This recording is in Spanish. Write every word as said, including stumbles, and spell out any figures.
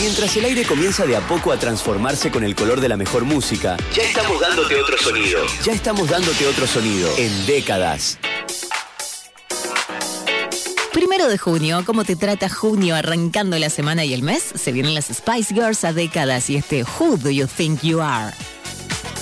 Mientras el aire comienza de a poco a transformarse con el color de la mejor música, ya estamos dándote otro sonido. Ya estamos dándote otro sonido en décadas. Primero de junio, ¿cómo te trata junio arrancando la semana y el mes? Se vienen las Spice Girls a décadas y este Who Do You Think You Are?